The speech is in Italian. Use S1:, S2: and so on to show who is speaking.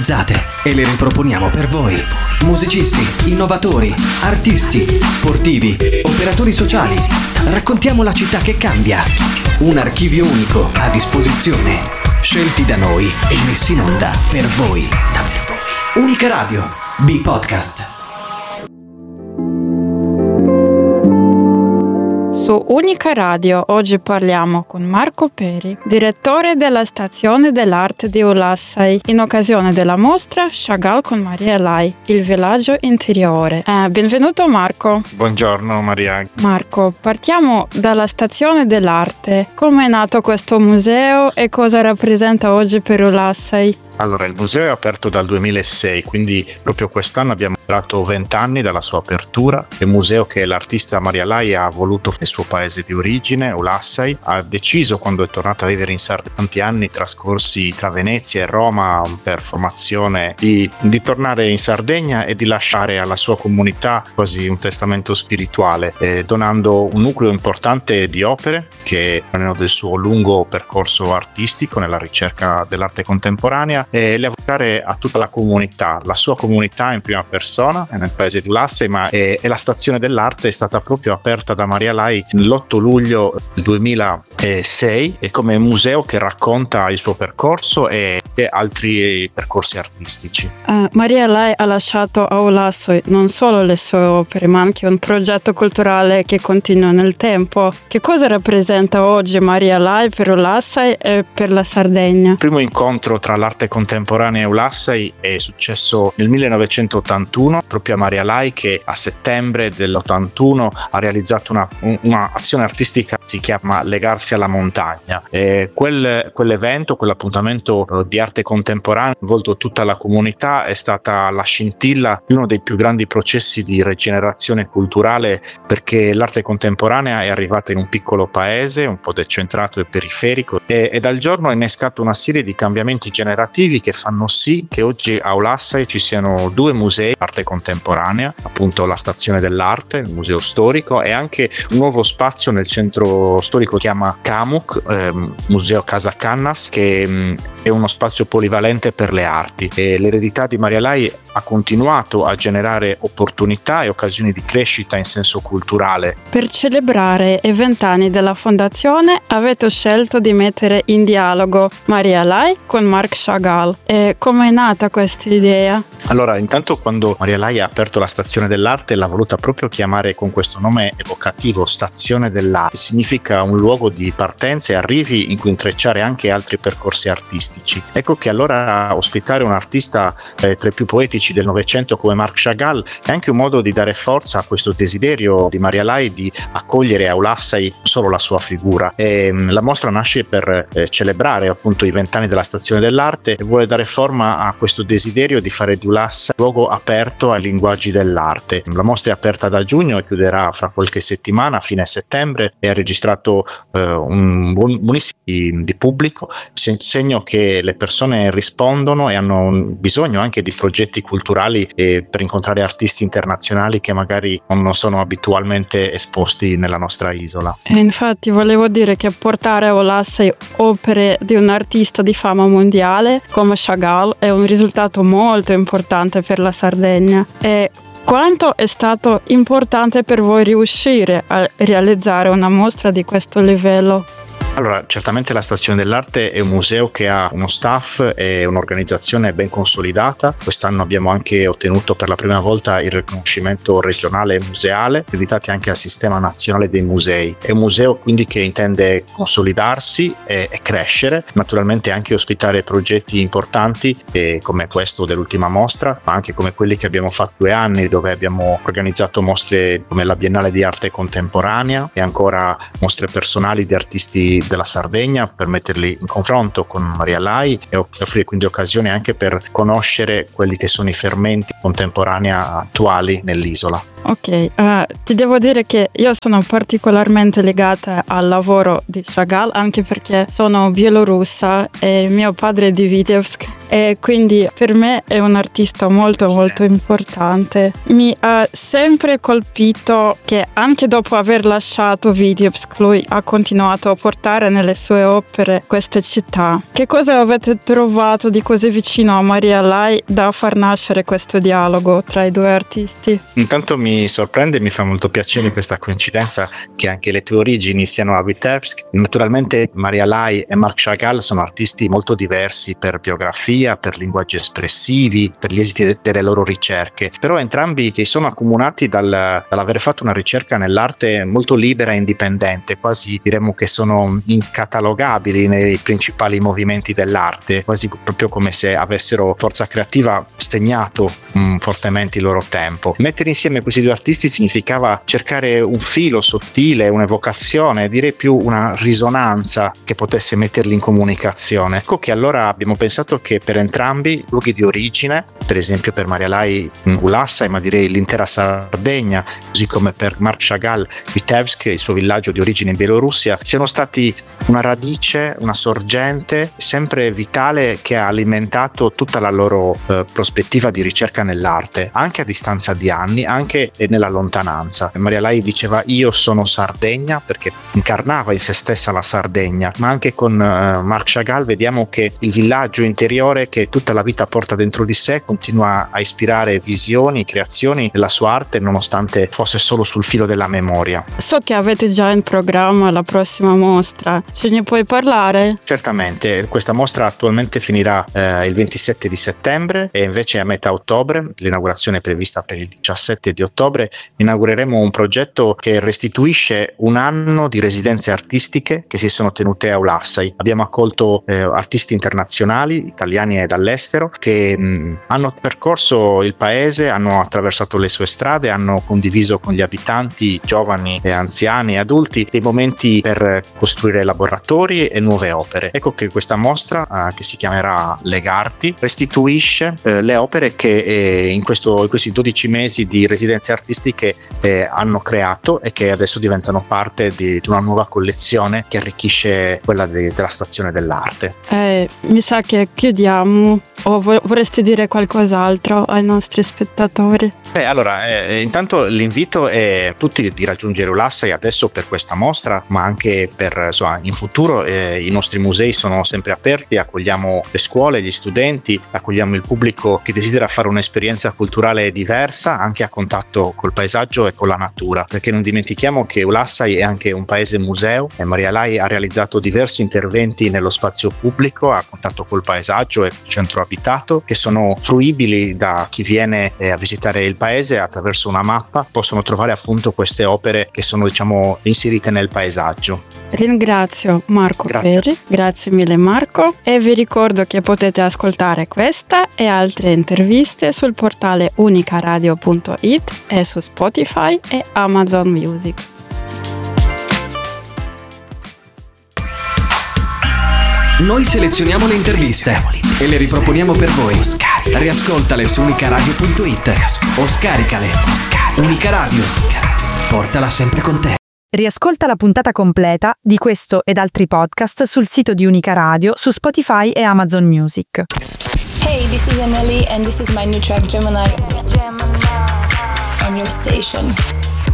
S1: personalizzate e le riproponiamo per voi. Musicisti, innovatori, artisti, sportivi, operatori sociali. Raccontiamo la città che cambia. Un archivio unico a disposizione, scelti da noi e messi in onda per voi. Unica Radio, B-Podcast.
S2: Su Unica Radio oggi parliamo con Marco Peri, direttore della Stazione dell'Arte di Ulassai, in occasione della mostra Chagall con Maria Lai, il villaggio interiore. Benvenuto Marco.
S3: Buongiorno Maria.
S2: Marco, partiamo dalla Stazione dell'Arte. Come è nato questo museo e cosa rappresenta oggi per Ulassai?
S3: Allora, il museo è aperto dal 2006, quindi proprio quest'anno abbiamo celebrato 20 anni dalla sua apertura. È un museo che l'artista Maria Lai ha voluto nel suo paese di origine, Ulassai. Ha deciso, quando è tornata a vivere in Sardegna, tanti anni trascorsi tra Venezia e Roma per formazione, di tornare in Sardegna e di lasciare alla sua comunità quasi un testamento spirituale, donando un nucleo importante di opere che erano del suo lungo percorso artistico nella ricerca dell'arte contemporanea, e le avocare a tutta la comunità, la sua comunità in prima persona nel paese di Ulassai, ma e la Stazione dell'Arte è stata proprio aperta da Maria Lai l'8 luglio 2006 e come museo che racconta il suo percorso e altri percorsi artistici.
S2: Maria Lai ha lasciato a Ulassai non solo le sue opere, ma anche un progetto culturale che continua nel tempo. Che cosa rappresenta oggi Maria Lai per Ulassai e per la Sardegna?
S3: Il primo incontro tra l'arte contemporanea e Ulassai è successo nel 1981, proprio a Maria Lai, che a settembre dell'81 ha realizzato una azione artistica che si chiama Legarsi alla montagna. Quell'evento, quell'appuntamento di arte contemporanea ha coinvolto tutta la comunità, è stata la scintilla di uno dei più grandi processi di rigenerazione culturale, perché l'arte contemporanea è arrivata in un piccolo paese un po' decentrato e periferico e dal giorno ha innescato una serie di cambiamenti generativi che fanno sì che oggi a Ulassai ci siano due musei arte contemporanea, appunto la Stazione dell'Arte, il museo storico, e anche un nuovo spazio nel centro storico che si chiama Camuk, museo Casa Cannas, che è uno spazio polivalente per le arti. E l'eredità di Maria Lai ha continuato a generare opportunità e occasioni di crescita in senso culturale.
S2: Per celebrare i 20 anni della fondazione avete scelto di mettere in dialogo Maria Lai con Marc Chagall. E come è nata questa idea?
S3: Allora, intanto quando Maria Lai ha aperto la Stazione dell'Arte l'ha voluta proprio chiamare con questo nome evocativo, Stazione dell'Arte. Significa un luogo di partenza e arrivi in cui intrecciare anche altri percorsi artistici. Ecco che allora ospitare un artista tra i più poetici del Novecento come Marc Chagall è anche un modo di dare forza a questo desiderio di Maria Lai di accogliere a Ulassai solo la sua figura. La mostra nasce per celebrare appunto i 20 anni della Stazione dell'Arte e vuole dare forma a questo desiderio di fare di Ulassai un luogo aperto ai linguaggi dell'arte. La mostra è aperta da giugno e chiuderà fra qualche settimana, a fine settembre, e ha registrato un buonissimo di pubblico, segno che le persone rispondono e hanno bisogno anche di progetti culturali per incontrare artisti internazionali che magari non sono abitualmente esposti nella nostra isola.
S2: E infatti volevo dire che portare a Ulassai opere di un artista di fama mondiale come Chagall è un risultato molto importante per la Sardegna. E quanto è stato importante per voi riuscire a realizzare una mostra di questo livello?
S3: Allora, certamente la Stazione dell'Arte è un museo che ha uno staff e un'organizzazione ben consolidata. Quest'anno abbiamo anche ottenuto per la prima volta il riconoscimento regionale museale, accreditati anche al Sistema Nazionale dei Musei. È un museo quindi che intende consolidarsi e crescere, naturalmente anche ospitare progetti importanti come questo dell'ultima mostra, ma anche come quelli che abbiamo fatto 2 anni, dove abbiamo organizzato mostre come la Biennale di Arte Contemporanea e ancora mostre personali di artisti della Sardegna per metterli in confronto con Maria Lai e offrire quindi occasione anche per conoscere quelli che sono i fermenti contemporanea attuali nell'isola.
S2: Ok, ti devo dire che io sono particolarmente legata al lavoro di Chagall, anche perché sono bielorussa e mio padre è di Vitebsk, e quindi per me è un artista molto molto importante. Mi ha sempre colpito che anche dopo aver lasciato Vitebsk lui ha continuato a portare nelle sue opere queste città. Che cosa avete trovato di così vicino a Maria Lai da far nascere questo dialogo tra i due artisti?
S3: Intanto mi sorprende e mi fa molto piacere questa coincidenza che anche le tue origini siano a Vitebsk. Naturalmente Maria Lai e Marc Chagall sono artisti molto diversi per biografia, per linguaggi espressivi, per gli esiti delle loro ricerche, però entrambi che sono accomunati dall'aver fatto una ricerca nell'arte molto libera e indipendente, quasi diremmo che sono incatalogabili nei principali movimenti dell'arte, quasi proprio come se avessero forza creativa stegnato fortemente il loro tempo. Mettere insieme questi due artisti significava cercare un filo sottile, un'evocazione, direi più una risonanza che potesse metterli in comunicazione. Ecco che allora abbiamo pensato che per entrambi i luoghi di origine, per esempio per Maria Lai Ulassai, ma direi l'intera Sardegna, così come per Marc Chagall Vitebsk, il suo villaggio di origine in Bielorussia, siano stati una radice, una sorgente sempre vitale che ha alimentato tutta la loro prospettiva di ricerca nell'arte, anche a distanza di anni, anche nella lontananza. Maria Lai diceva io sono Sardegna perché incarnava in se stessa la Sardegna, ma anche con Marc Chagall vediamo che il villaggio interiore che tutta la vita porta dentro di sé continua a ispirare visioni, creazioni della sua arte nonostante fosse solo sul filo della memoria.
S2: So che avete già in programma la prossima mostra, ce ne puoi parlare?
S3: Certamente, questa mostra attualmente finirà il 27 di settembre e invece a metà ottobre, l'inaugurazione è prevista per il 17 di ottobre, inaugureremo un progetto che restituisce un anno di residenze artistiche che si sono tenute a Ulassai. Abbiamo accolto artisti internazionali, italiani e dall'estero, che hanno percorso il paese, hanno attraversato le sue strade, hanno condiviso con gli abitanti, giovani e anziani e adulti, dei momenti per costruire laboratori e nuove opere. Ecco che questa mostra, che si chiamerà Legarti, restituisce le opere che in questi 12 mesi di residenze artistiche hanno creato e che adesso diventano parte di una nuova collezione che arricchisce quella della stazione dell'arte.
S2: Mi sa che chiudiamo, o vorresti dire qualcos'altro ai nostri spettatori?
S3: Allora, intanto l'invito è tutti di raggiungere Ulassai adesso per questa mostra, ma anche per in futuro. I nostri musei sono sempre aperti, accogliamo le scuole, gli studenti, accogliamo il pubblico che desidera fare un'esperienza culturale diversa anche a contatto col paesaggio e con la natura, perché non dimentichiamo che Ulassai è anche un paese museo e Maria Lai ha realizzato diversi interventi nello spazio pubblico a contatto col paesaggio e il centro abitato, che sono fruibili da chi viene a visitare il paese. Attraverso una mappa possono trovare appunto queste opere che sono inserite nel paesaggio.
S2: Ringrazio Marco Peri, grazie mille Marco, e vi ricordo che potete ascoltare questa e altre interviste sul portale unicaradio.it e su Spotify e Amazon Music.
S1: Noi selezioniamo le interviste e le riproponiamo per voi. Riascoltale su unicaradio.it o scaricale. Unica Radio, portala sempre con te.
S4: Riascolta la puntata completa di questo ed altri podcast sul sito di Unica Radio, su Spotify e Amazon Music.
S5: Hey, this is Anneli and this is my new track Gemini on your station.